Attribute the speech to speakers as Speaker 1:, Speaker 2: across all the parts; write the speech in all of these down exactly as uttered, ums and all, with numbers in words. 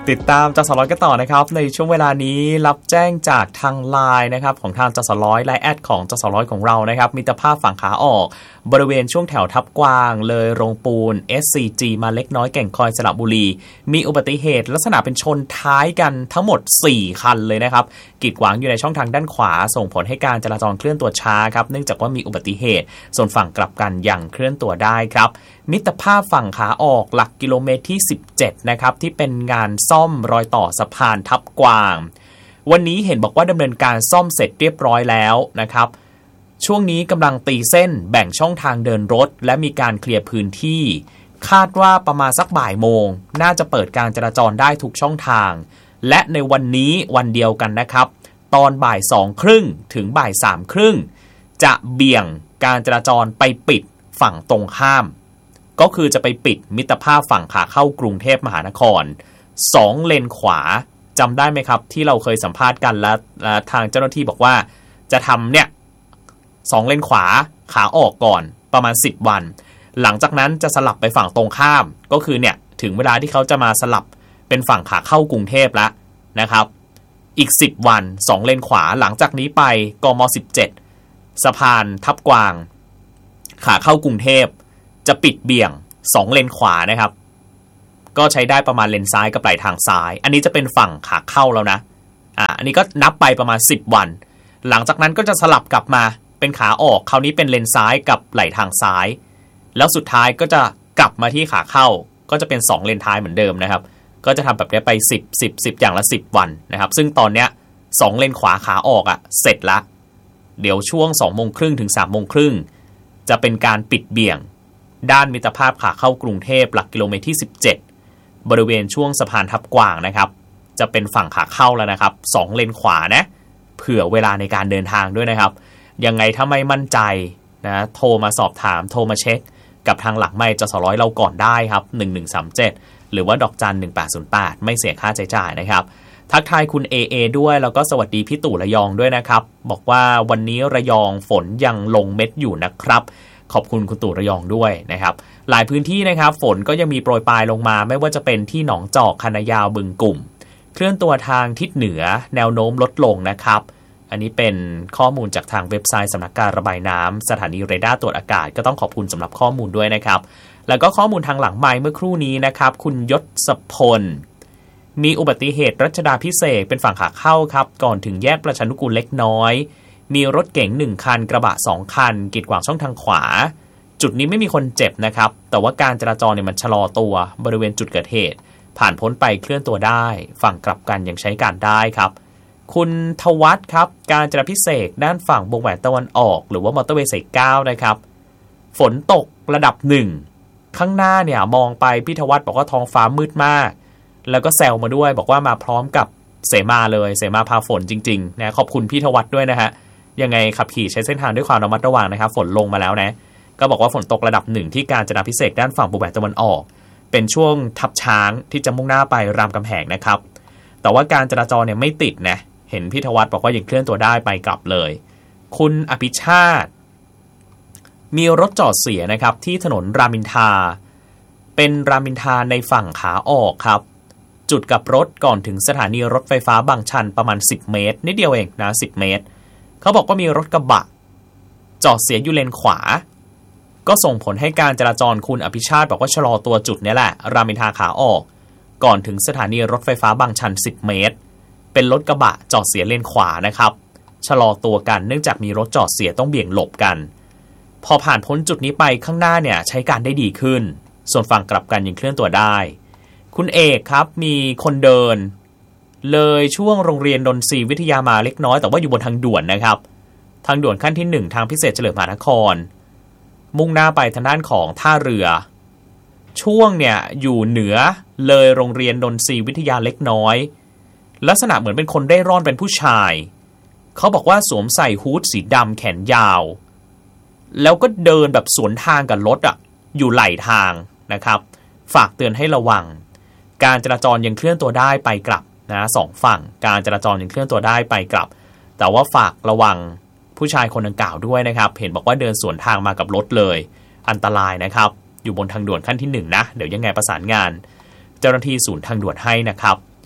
Speaker 1: ติดตามจสร้อยกันต่อนะครับในช่วงเวลานี้รับแจ้งจากทางไลน์นะครับของทางจสร้อยไลน์แอดของจสร้อยของเรานะครับมิตรภาพฝั่งขาออกบริเวณช่วงแถวทับกวางเลยโรงปูน เอส ซี จี มาเล็กน้อยแก่งคอยสระบุรีมีอุบัติเหตุลักษณะเป็นชนท้ายกันทั้งหมดสี่คันเลยนะครับกีดขวางอยู่ในช่องทางด้านขวาส่งผลให้การจราจรเคลื่อนตัวช้าครับเนื่องจากว่ามีอุบัติเหตุส่วนฝั่งกลับกันยังเคลื่อนตัวได้ครับมิตรภาพฝั่งขาออกหลักกิโลเมตรที่สิบเจ็ดนะครับที่เป็นงานซ่อมรอยต่อสะพานทับกวางวันนี้เห็นบอกว่าดำเนินการซ่อมเสร็จเรียบร้อยแล้วนะครับช่วงนี้กำลังตีเส้นแบ่งช่องทางเดินรถและมีการเคลียร์พื้นที่คาดว่าประมาณสักบ่ายโมงน่าจะเปิดการจราจรได้ทุกช่องทางและในวันนี้วันเดียวกันนะครับตอนบ่ายสองครึ่งถึงบ่ายสามครึ่งจะเบี่ยงการจราจรไปปิดฝั่งตรงข้ามก็คือจะไปปิดมิตรภาพฝั่งขาเข้ากรุงเทพมหานครสองเลนขวาจำได้ไหมครับที่เราเคยสัมภาษณ์กันและทางเจ้าหน้าที่บอกว่าจะทำเนี่ยสองเลนขวาขาออกก่อนประมาณสิบวันหลังจากนั้นจะสลับไปฝั่งตรงข้ามก็คือเนี่ยถึงเวลาที่เขาจะมาสลับเป็นฝั่งขาเข้ากรุงเทพแล้วนะครับอีกสิบวันสองเลนขวาหลังจากนี้ไปกมสิบเจ็ดสะพานทับกวางขาเข้ากรุงเทพจะปิดเบี่ยงสองเลนขวานะครับก็ใช้ได้ประมาณเลนซ้ายกับไหลทางซ้ายอันนี้จะเป็นฝั่งขาเข้าแล้วนะอ่าอันนี้ก็นับไปประมาณสิบวันหลังจากนั้นก็จะสลับกลับมาเป็นขาออกคราวนี้เป็นเลนซ้ายกับไหลทางซ้ายแล้วสุดท้ายก็จะกลับมาที่ขาเข้าก็จะเป็นสองเลนท้ายเหมือนเดิมนะครับก็จะทำแบบนี้ไปสิบ สิบ สิบอย่างละสิบวันนะครับซึ่งตอนเนี้ยสองเลนขวาขาออกอ่ะเสร็จละเดี๋ยวช่วง สองโมงครึ่งถึง สามโมงครึ่งจะเป็นการปิดเบี่ยงด้านมิตรภาพขาเข้ากรุงเทพหลักกิโลเมตรที่สิบเจ็ดบริเวณช่วงสะพานทับกวางนะครับจะเป็นฝั่งขาเข้าแล้วนะครับสองเลนขวานะเผื่อเวลาในการเดินทางด้วยนะครับยังไงถ้าไม่มั่นใจนะโทรมาสอบถามโทรมาเช็คกับทางหลักไมค์จสร้อยเราก่อนได้ครับหนึ่งหนึ่งสามเจ็ดหรือว่าดอกจันหนึ่งแปดศูนย์แปดไม่เสียค่าใช้จ่ายนะครับทักทายคุณ เอ เอ ด้วยแล้วก็สวัสดีพี่ตู่ระยองด้วยนะครับบอกว่าวันนี้ระยองฝนยังลงเม็ดอยู่นะครับขอบคุณคุณตู่ระยองด้วยนะครับหลายพื้นที่นะครับฝนก็ยังมีโปรยปลายลงมาไม่ว่าจะเป็นที่หนองจอกคณะยาวบึงกลุ่มเคลื่อนตัวทางทิศเหนือแนวโน้มลดลงนะครับอันนี้เป็นข้อมูลจากทางเว็บไซต์สำนักการระบายน้ำสถานีเรดาร์ตรวจอากาศก็ต้องขอบคุณสำหรับข้อมูลด้วยนะครับแล้วก็ข้อมูลทางหลังไมค์เมื่อครู่นี้นะครับคุณยศพลมีอุบัติเหตุรัชดาภิเษกเป็นฝั่งขาเข้าครับก่อนถึงแยกประชานุกูลเล็กน้อยมีรถเก๋งหนึ่งคันกระบะสองคันกีดขวางช่องทางขวาจุดนี้ไม่มีคนเจ็บนะครับแต่ว่าการจราจรเนี่ยมันชะลอตัวบริเวณจุดเกิดเหตุผ่านพ้นไปเคลื่อนตัวได้ฝั่งกลับกันยังใช้การได้ครับคุณทวัฒน์ครับการจราพิเศษด้านฝั่งวงแหวนตะวันออกหรือว่ามอเตอร์เวย์สายเก้านะครับฝนตกระดับหนึ่งข้างหน้าเนี่ยมองไปพี่ทวัฒน์บอกว่าท้องฟ้ามืดมากแล้วก็แซวมาด้วยบอกว่ามาพร้อมกับเสมาเลยเสมาพาฝนจริงๆนะขอบคุณพี่ทวัฒน์ด้วยนะฮะยังไงขับขี่ใช้เส้นทางด้วยความระมัดระวังนะครับฝนลงมาแล้วนะก็บอกว่าฝนตกระดับหนึ่งที่การจราพิเศษด้านฝั่งวงแหวนตะวันออกเป็นช่วงทับช้างที่จะมุ่งหน้าไปรามคำแหงนะครับแต่ว่าการจราจรเนี่ยไม่ติดนะเห็นพี่ทวัฒน์บอกว่ายังเคลื่อนตัวได้ไปกลับเลยคุณอภิชาติมีรถจอดเสียนะครับที่ถนนรามอินทราเป็นรามอินทราในฝั่งขาออกครับจุดกลับรถก่อนถึงสถานีรถไฟฟ้าบางชันประมาณสิบเมตรนิดเดียวเองนะสิบเมตรเขาบอกว่ามีรถกระบะจอดเสียอยู่เลนขวาก็ส่งผลให้การจราจรคุณอภิชาติบอกว่าชะลอตัวจุดนี้แหละรามอินทราขาออกก่อนถึงสถานีรถไฟฟ้าบางชันสิบเมตรเป็นรถกระบะจอดเสียเลนขวานะครับชะลอตัวกันเนื่องจากมีรถจอดเสียต้องเบี่ยงหลบกันพอผ่านพ้นจุดนี้ไปข้างหน้าเนี่ยใช้การได้ดีขึ้นส่วนฝั่งกลับกันยังเคลื่อนตัวได้คุณเอกครับมีคนเดินเลยช่วงโรงเรียนดนทรีวิทยามาเล็กน้อยแต่ว่าอยู่บนทางด่วนนะครับทางด่วนขั้นที่หนึ่งทางพิเศษเฉลิมมหานครมุ่งหน้าไปทางด้านของท่าเรือช่วงเนี่ยอยู่เหนือเลยโรงเรียนดนทรีวิทยาเล็กน้อยลักษณะเหมือนเป็นคนเร่ร่อนเป็นผู้ชายเขาบอกว่าสวมใส่ฮู้ดสีดำแขนยาวแล้วก็เดินแบบสวนทางกับรถอ่ะอยู่ไหลทางนะครับฝากเตือนให้ระวังการจราจรยังเคลื่อนตัวได้ไปกลับนะสองฝั่งการจราจรยังเคลื่อนตัวได้ไปกลับแต่ว่าฝากระวังผู้ชายคนดังกล่าวด้วยนะครับเห็นบอกว่าเดินสวนทางมากับรถเลยอันตรายนะครับ อยู่บนทางด่วนขั้นที่หนึ่งนะเดี๋ยวยังไงประสานงานเจ้าหน้าที่ศูนย์ทางด่วนให้นะครับ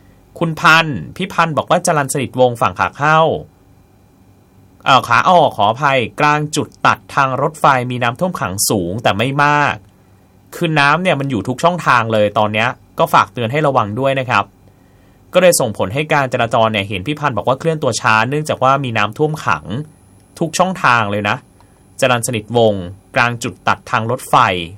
Speaker 1: คุณพันธ์พี่พันธ์บอกว่าจรัญสนิทวงศ์ฝั่งขาเข้าเอ่อขาออกขออภัยกลางจุดตัดทางรถไฟมีน้ำท่วมขังสูงแต่ไม่มากคือน้ำเนี่ยมันอยู่ทุกช่องทางเลยตอนนี้ก็ฝากเตือนให้ระวังด้วยนะครับก็เลยส่งผลให้การจราจรเนี่ยเห็นพี่พันธ์บอกว่าเคลื่อนตัวช้าเนื่องจากว่ามีน้ำท่วมขังทุกช่องทางเลยนะจรัญสนิทวงศ์กลางจุดตัดทางรถไฟ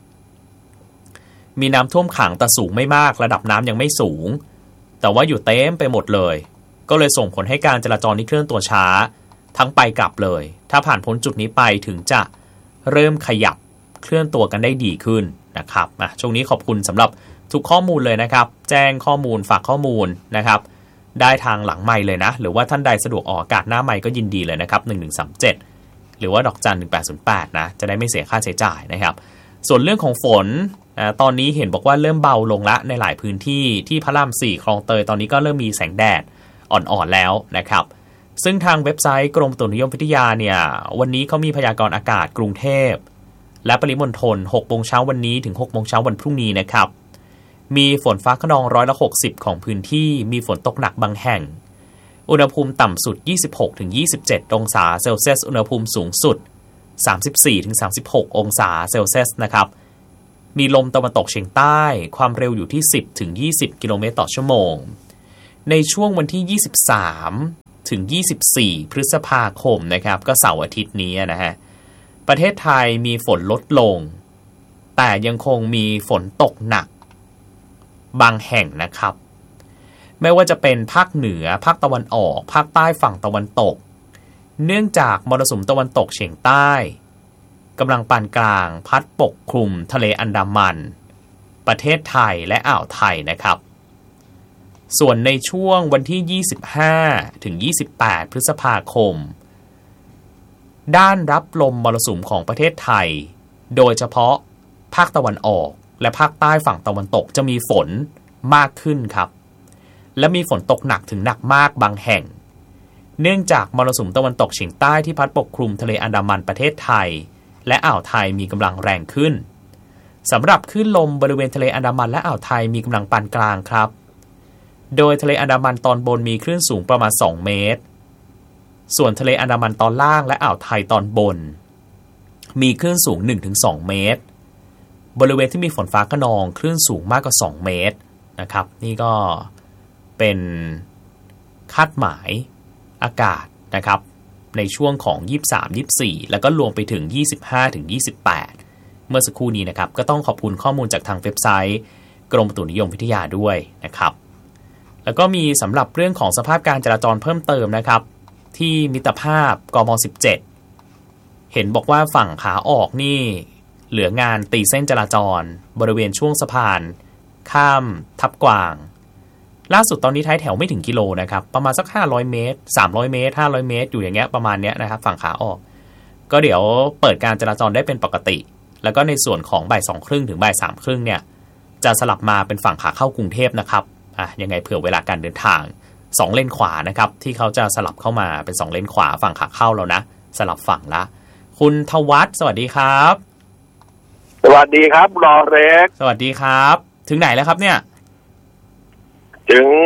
Speaker 1: มีน้ำท่วมขังแต่สูงไม่มากระดับน้ำยังไม่สูงแต่ว่าอยู่เต็มไปหมดเลยก็เลยส่งผลให้การจราจรนี่เคลื่อนตัวช้าทั้งไปกลับเลยถ้าผ่านพ้นจุดนี้ไปถึงจะเริ่มขยับเคลื่อนตัวกันได้ดีขึ้นนะครับอ่ะช่วงนี้ขอบคุณสำหรับทุกข้อมูลเลยนะครับแจ้งข้อมูลฝากข้อมูลนะครับได้ทางหลังไมค์เลยนะหรือว่าท่านใดสะดวกออกอากาศหน้าไมค์ก็ยินดีเลยนะครับหนึ่งหนึ่งสามเจ็ดหรือว่าดอกจันหนึ่งแปดศูนย์แปดนะจะได้ไม่เสียค่าใช้จ่ายนะครับส่วนเรื่องของฝนอ่าตอนนี้เห็นบอกว่าเริ่มเบาลงละในหลายพื้นที่ที่พระรามสี่คลองเตยตอนนี้ก็เริ่มมีแสงแดดอ่อนๆแล้วนะครับซึ่งทางเว็บไซต์กรมอุตุนิยมวิทยาเนี่ยวันนี้เขามีพยากรณ์อากาศกรุงเทพและปริมณฑลหกโมงเช้าวันนี้ถึงหกโมงเช้าวันพรุ่งนี้นะครับมีฝนฟ้าคะนองร้อยละหกสิบของพื้นที่มีฝนตกหนักบางแห่งอุณหภูมิต่ำสุด ยี่สิบหกถึงยี่สิบเจ็ด องศาเซลเซียสอุณหภูมิสูงสุด สามสิบสี่ถึงสามสิบหก องศาเซลเซียสนะครับมีลมตะวันตกเฉียงใต้ความเร็วอยู่ที่สิบถึงยี่สิบกิโลเมตรต่อชั่วโมงในช่วงวันที่ยี่สิบสามถึงยี่สิบสี่พฤษภาคมนะครับก็เสาร์อาทิตย์นี้นะฮะประเทศไทยมีฝนลดลงแต่ยังคงมีฝนตกหนักบางแห่งนะครับไม่ว่าจะเป็นภาคเหนือภาคตะวันออกภาคใต้ฝั่งตะวันตกเนื่องจากมรสุมตะวันตกเฉียงใต้กำลังปานกลางพัดปกคลุมทะเลอันดามันประเทศไทยและอ่าวไทยนะครับส่วนในช่วงวันที่ยี่สิบห้าถึงยี่สิบแปดพฤษภาคมด้านรับลมมรสุมของประเทศไทยโดยเฉพาะภาคตะวันออกและภาคใต้ฝั่งตะวันตกจะมีฝนมากขึ้นครับและมีฝนตกหนักถึงหนักมากบางแห่งเนื่องจากมรสุมตะวันตกเฉียงใต้ที่พัดปกคลุมทะเลอันดามันประเทศไทยและอ่าวไทยมีกำลังแรงขึ้นสำหรับคลื่นลมบริเวณทะเลอันดามันและอ่าวไทยมีกำลังปานกลางครับโดยทะเลอันดามันตอนบนมีคลื่นสูงประมาณสองเมตรส่วนทะเลอันดามันตอนล่างและอ่าวไทยตอนบนมีคลื่นสูง หนึ่งถึงสอง เมตรบริเวณที่มีฝนฟ้าคะนองคลื่นสูงมากกว่าสองเมตรนะครับนี่ก็เป็นคาดหมายอากาศนะครับในช่วงของยี่สิบสาม ยี่สิบสี่แล้วก็รวมไปถึงยี่สิบห้าถึงยี่สิบแปดเมื่อสักครู่นี้นะครับก็ต้องขอบคุณข้อมูลจากทางเว็บไซต์กรมอุตุนิยมวิทยาด้วยนะครับแล้วก็มีสำหรับเรื่องของสภาพการจราจรเพิ่มเติมนะครับที่มิตรภาพกม.สิบเจ็ดเห็นบอกว่าฝั่งขาออกนี่เหลืองานตีเส้นจราจรบริเวณช่วงสะพานข้ามทับกวางล่าสุดตอนนี้ท้ายแถวไม่ถึงกิโลนะครับประมาณสักห้าร้อยเมตรสามร้อยเมตรห้าร้อยเมตรอยู่อย่างเงี้ยประมาณเนี้ยนะครับฝั่งขาออกก็เดี๋ยวเปิดการจราจรได้เป็นปกติแล้วก็ในส่วนของบ่ายสองครึ่งถึงบ่ายสามครึ่งเนี่ยจะสลับมาเป็นฝั่งขาเข้ากรุงเทพนะครับอ่ะยังไงเผื่อเวลาการเดินทางสองเลนขวานะครับที่เขาจะสลับเข้ามาเป็นสองเลนขวาฝั่งขาเข้าแล้วนะสลับฝั่งละคุณทวัฒน์สวัสดีครับ
Speaker 2: สวัสดีครับรอเล็ก
Speaker 1: สวัสดีครับถึงไหนแล้วครับเนี่ย
Speaker 2: ถึง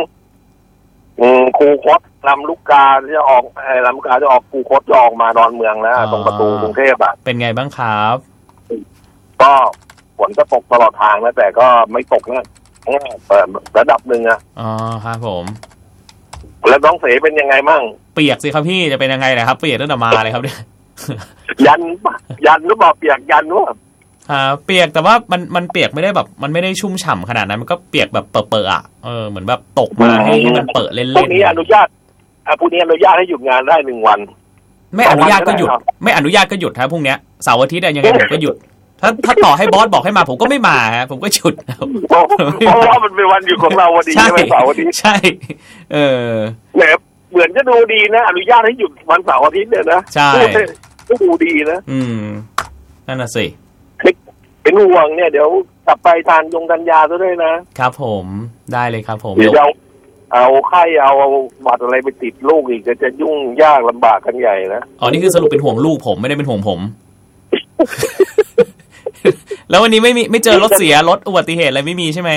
Speaker 2: คูคตลำลูกกาจะออกไอ้ลำลูกกาจะออกคูคตจะออกมาดอนเมืองแล้วตรงประตูกรุงเทพอ่ะ
Speaker 1: เป็นไงบ้างครับ
Speaker 2: ก็ฝนก็ตกตลอดทางนะแต่ก็ไม่ตกนะระดับหนึ่งอ่ะ
Speaker 1: อ๋อครับผม
Speaker 2: แล้วน้องเสเป็นยังไงมั่ง
Speaker 1: เปียกสิครับพี่จะเป็นยังไงล่ะครับเปียกตั้งแต่มาเลยครับเนี่ย
Speaker 2: ยันยันหรือเปล่าเปียกยันหรือเปล่า
Speaker 1: อ่าเปียกแต่ว่ามันมันเปียกไม่ได้แบบมันไม่ได้ชุ่มฉ่ำขนาดนั้นมันก็เปียกแบบเปอะๆอ่ะเออเหมือนแบบตกมาให้มันเปอะเล่นๆพ
Speaker 2: วกนี้อนุญาตอ่าพวกนี้อนุญาตให้หยุดงานได้หนึ่งวัน
Speaker 1: ไม่อนุญาตก็หยุดไม่อนุญาตก็หยุดครับพรุ่งนี้เสาร์อาทิตย์ยังไงผมก็หยุดถ้าถ้าต่อให้บอสบอกให้มาผมก็ไม่มาฮะผมก็หยุด
Speaker 2: เพราะว่ามันเป็นวันหยุดของเราวันนี้ใช่ไหมเสาร์อาทิตย์
Speaker 1: ใช่เออ
Speaker 2: แบบเหมือนจะดูดีนะอนุญาตให้หยุดวันเสาร์อาทิตย์เนี่ยนะ
Speaker 1: ใช่
Speaker 2: ก็ดูดีนะ
Speaker 1: อืมนั่นน่ะสิ
Speaker 2: เป็นห่วงเนี่ยเดี๋ยวกลับไปทานยงกันยาซะด้วยนะครับ
Speaker 1: ผมได้เลยครับผม
Speaker 2: เดี๋ยวเอาเอาไข้เอาบัตรอะไรไปติดลูกอีกจะยุ่งยากลำบากกันใหญ่นะ
Speaker 1: อ๋อนี่คือสรุปเป็นห่วงลูกผมไม่ได้เป็นห่วงผม แล้ววันนี้ไม่มีไม่เจอรถเสียรถอุบัติเหตุอะไรไม่มีใช่ไหม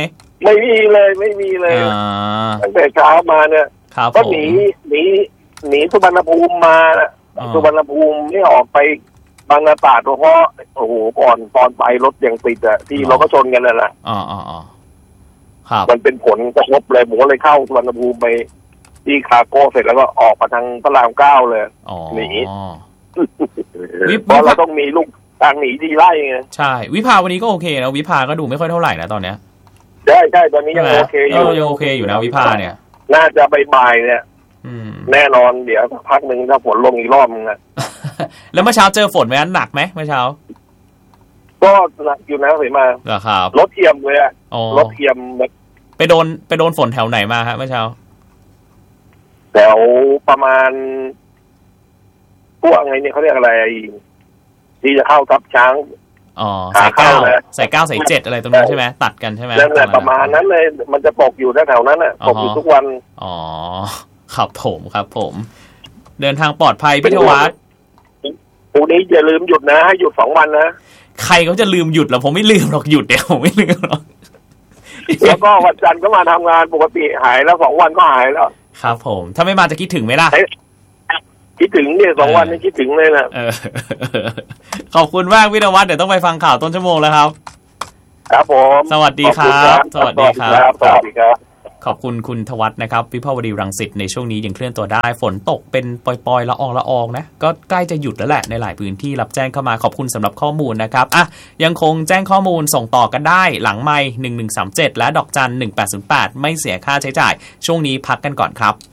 Speaker 2: ไม่มีเลยไม่มีเลยตั้งแต่เช้ามาเนี่ยก็หนีหนีหนีสุวรรณภูมิมาสุวรรณภูมิไม่ออกไปบางนาตราดเพราะโอ้โหก่อนตอนไปรถยังติดอะที่เราก็ชนกันนั่นแหละ
Speaker 1: อ๋ออ๋อครับ
Speaker 2: มันเป็นผลกระทบเลยผมก็เลยเข้าสุวรรณภูมิไปที่คาโก้เสร็จแล้วก็ออกมาทางพระรามเก้าเลยหนีเพราะเราต้องมีลูกทางหนีดีไล่ไง
Speaker 1: ใช่วิภาวันนี้ก็โอเคนะวิภาก็ดูไม่ค่อยเท่าไหร่นะตอนเนี้ย
Speaker 2: ใช่ใช่ตอนนี้ยังโอเคอยู่
Speaker 1: ยังโอเคอยู่นะวิภาเนี่ย
Speaker 2: น่าจะบ่ายๆเนี่ยแน่นอนเดี๋ยวพักหนึ่งถ้าฝนลงอีกรอบนึงนะ
Speaker 1: แล้วเมื่อเช้าเจอฝนไหมหนักไหมเมื่อเช้า
Speaker 2: ก็หนักอยู่นะเห็นมา
Speaker 1: ครับ
Speaker 2: รถเทียมเลยอะรถเทียม
Speaker 1: ไปโดนไปโดนฝนแถวไหนมาครับเมื่อเช้า
Speaker 2: แถวประมาณพวกไงเนี่ยเขาเรียกอะไรที่จะเข้าทับช้าง
Speaker 1: อ๋อสายเก้าสายเก้าสายเจ็ดอะไรตรงนั้นใช่ไหมตัดกันใช่ไหม
Speaker 2: นั่นแหละประมาณนั้นเลยมันจะตกอยู่แถวนั้นน่ะตกอยู่ทุกวัน
Speaker 1: อ๋อครับผมครับผมเดินทางปลอดภัยพี่ธวัฒน์
Speaker 2: พรุ่งนี้อย่าลืมหยุดนะให้หยุดสองวันนะ
Speaker 1: ใครเขาจะลืมหยุดหรอผมไม่ลืมหรอกหยุดเดี๋ยวผมไม่ลืมหรอก
Speaker 2: แล้วก็วันจันทร์ก็มาทำงานปกติหายแล้วสองวันก็หายแล้ว
Speaker 1: ครับผมถ้าไม่มาจะคิดถึงไหมล่ะ
Speaker 2: คิดถึงเนี่ยสองวันนี้คิดถึงเลยนะ
Speaker 1: ขอบคุณมากวิทยาวัฒน์เดี๋ยวต้องไปฟังข่าวต้นชั่วโมงแล้วครับ
Speaker 2: ครับผม
Speaker 1: สวัสดีครับสวัสดีครับ
Speaker 2: สวัสดีครับ
Speaker 1: ขอบคุณคุณธวัฒน์นะครับวิภาวดีรังสิตในช่วงนี้ยังเคลื่อนตัวได้ฝนตกเป็นปล่อยๆละอองละอองนะก็ใกล้จะหยุดแล้วแหละในหลายพื้นที่รับแจ้งเข้ามาขอบคุณสำหรับข้อมูลนะครับอ่ะยังคงแจ้งข้อมูลส่งต่อกันได้หลังไมค์หนึ่งหนึ่งสามเจ็ดและดอกจันหนึ่งแปดศูนย์แปดไม่เสียค่าใช้จ่ายช่วงนี้พักกันก่อนครับ